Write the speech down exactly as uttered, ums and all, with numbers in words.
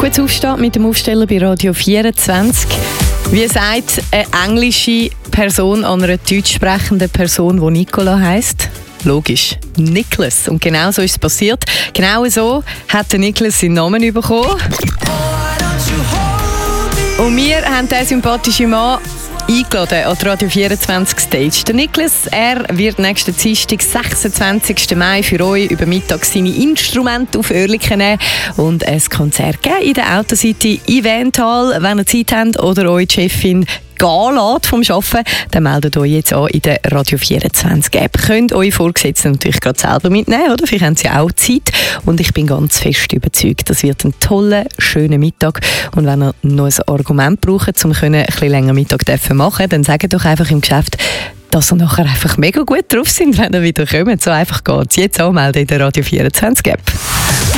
Gutes Aufstehen mit dem Aufsteller bei Radio vierundzwanzig. Wie sagt eine englische Person an einer deutsch sprechenden Person, die Nicola heisst? Logisch, Nicholas. Und genau so ist es passiert. Genau so hat der Nicholas seinen Namen bekommen. Und wir haben diesen sympathischen Mann eingeladen an die Radio vierundzwanzig Stage. Der Nicholas, er wird nächsten Dienstag, sechsundzwanzigsten Mai, für euch über Mittag seine Instrumente auf Oerlikon nehmen und ein Konzert geben in der Autocity Eventhal. Wenn ihr Zeit habt oder euch die Chefin gehen lässt vom Arbeiten, dann meldet euch jetzt an in der Radio vierundzwanzig App. Könnt eure Vorgesetzten natürlich gerade selber mitnehmen, oder? Vielleicht haben sie auch Zeit. Und ich bin ganz fest überzeugt, das wird ein toller, schöner Mittag. Und wenn ihr noch ein Argument braucht, um ein bisschen länger Mittag zu machen, dann sagt doch einfach im Geschäft, dass ihr nachher einfach mega gut drauf sind, wenn ihr wieder kommt. So einfach geht's. Jetzt anmelden in der Radio vierundzwanzig App.